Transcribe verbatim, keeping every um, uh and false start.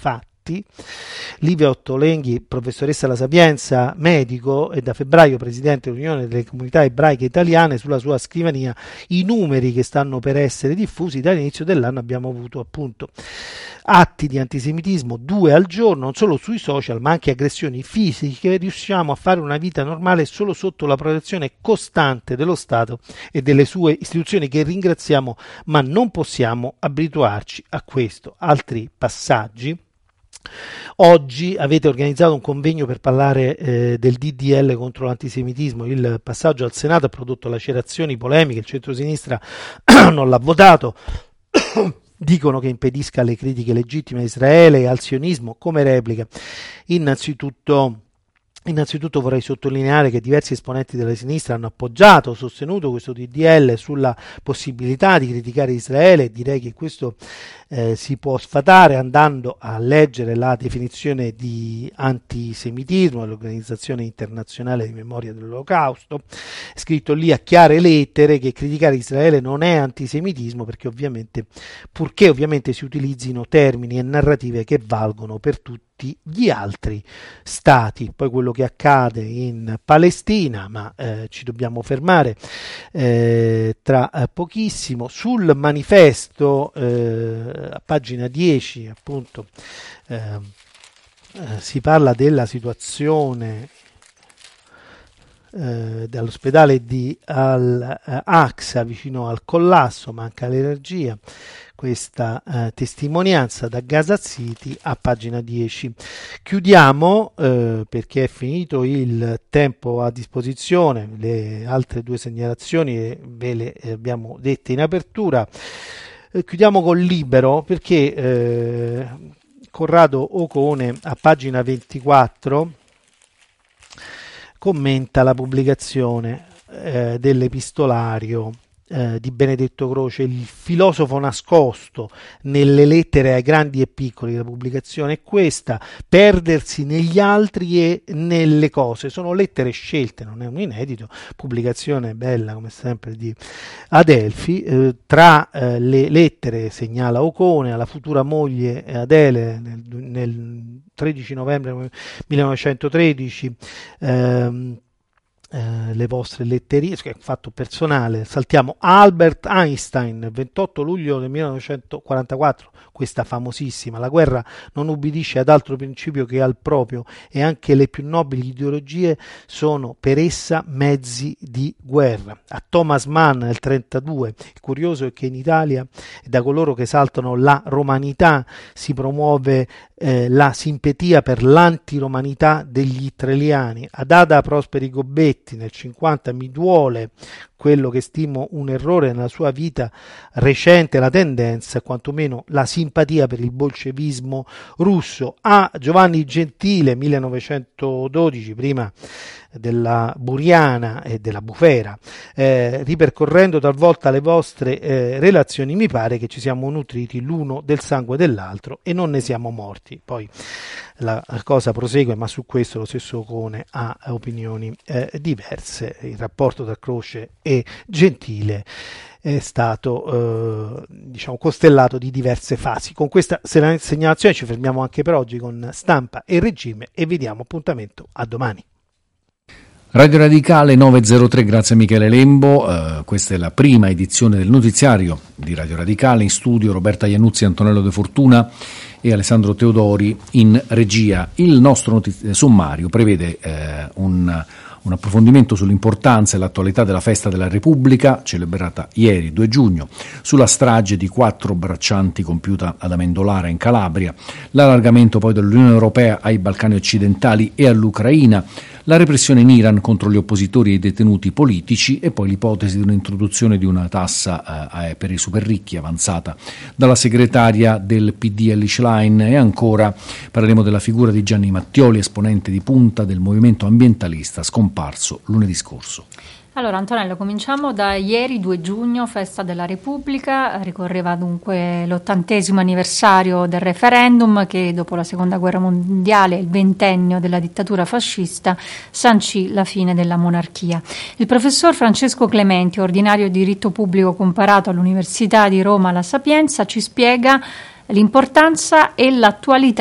fatti. Livia Ottolenghi, professoressa alla Sapienza, medico e da febbraio presidente dell'Unione delle Comunità Ebraiche Italiane, sulla sua scrivania i numeri che stanno per essere diffusi. Dall'inizio dell'anno abbiamo avuto appunto atti di antisemitismo, due al giorno, non solo sui social ma anche aggressioni fisiche. Riusciamo a fare una vita normale solo sotto la protezione costante dello Stato e delle sue istituzioni, che ringraziamo, ma non possiamo abituarci a questo. Altri passaggi. Oggi avete organizzato un convegno per parlare eh, del D D L contro l'antisemitismo. Il passaggio al Senato ha prodotto lacerazioni, polemiche, il centrosinistra non l'ha votato. Dicono che impedisca le critiche legittime a Israele e al sionismo. Come replica? Innanzitutto Innanzitutto vorrei sottolineare che diversi esponenti della sinistra hanno appoggiato, sostenuto questo D D L sulla possibilità di criticare Israele, e direi che questo eh, si può sfatare andando a leggere la definizione di antisemitismo dell'Organizzazione Internazionale di Memoria dell'Olocausto. È scritto lì a chiare lettere che criticare Israele non è antisemitismo, perché ovviamente, purché ovviamente si utilizzino termini e narrative che valgono per tutti gli altri stati. Poi quello che accade in Palestina, ma eh, ci dobbiamo fermare eh, tra eh, pochissimo. Sul manifesto eh, a pagina dieci appunto eh, eh, si parla della situazione eh, dell'ospedale di Al-Aqsa vicino al collasso, manca l'energia. Questa eh, testimonianza da Gaza City a pagina dieci. Chiudiamo eh, perché è finito il tempo a disposizione. Le altre due segnalazioni ve le abbiamo dette in apertura. Eh, chiudiamo con Libero perché eh, Corrado Ocone a pagina ventiquattro commenta la pubblicazione eh, dell'epistolario Eh, di Benedetto Croce, il filosofo nascosto nelle lettere ai grandi e piccoli. La pubblicazione è questa: perdersi negli altri e nelle cose. Sono lettere scelte, non è un inedito, pubblicazione bella come sempre di Adelphi. Eh, tra eh, le lettere, segnala Ocone, alla futura moglie Adele nel, nel tredici novembre millenovecentotredici, ehm, Eh, le vostre letterie, che è un fatto personale. Saltiamo Albert Einstein, ventotto luglio del millenovecentoquarantaquattro, questa famosissima: la guerra non ubbidisce ad altro principio che al proprio, e anche le più nobili ideologie sono per essa mezzi di guerra. A Thomas Mann nel trentadue. Il curioso è che in Italia, da coloro che esaltano la romanità, si promuove eh, la simpatia per l'antiromanità degli italiani. Ad Ada Prosperi Gobetti nel cinquanta: mi duole quello che stimo un errore nella sua vita recente, la tendenza, quantomeno la simpatia per il bolscevismo russo. A Giovanni Gentile millenovecentododici, prima della Buriana e della Bufera. Eh, ripercorrendo talvolta le vostre eh, relazioni, mi pare che ci siamo nutriti l'uno del sangue dell'altro e non ne siamo morti. Poi la cosa prosegue, ma su questo lo stesso Ocone ha opinioni eh, diverse. Il rapporto tra Croce e Gentile è stato eh, diciamo costellato di diverse fasi. Con questa segnalazione ci fermiamo anche per oggi con Stampa e Regime e vi diamo appuntamento a domani. Radio Radicale nove zero tre, grazie a Michele Lembo. Uh, questa è la prima edizione del notiziario di Radio Radicale. In studio Roberta Iannuzzi, Antonello De Fortuna e Alessandro Teodori in regia. Il nostro notiz- sommario prevede eh, un, un approfondimento sull'importanza e l'attualità della festa della Repubblica, celebrata ieri due giugno, sulla strage di quattro braccianti compiuta ad Amendolara in Calabria, l'allargamento poi dell'Unione Europea ai Balcani occidentali e all'Ucraina, la repressione in Iran contro gli oppositori e i detenuti politici e poi l'ipotesi di un'introduzione di una tassa eh, per i super ricchi avanzata dalla segretaria del P D Elly Schlein. E ancora parleremo della figura di Gianni Mattioli, esponente di punta del movimento ambientalista scomparso lunedì scorso. Allora Antonello, cominciamo da ieri due giugno, festa della Repubblica. Ricorreva dunque l'ottantesimo anniversario del referendum che dopo la seconda guerra mondiale, il ventennio della dittatura fascista, sancì la fine della monarchia. Il professor Francesco Clementi, ordinario di diritto pubblico comparato all'Università di Roma La Sapienza, ci spiega l'importanza e l'attualità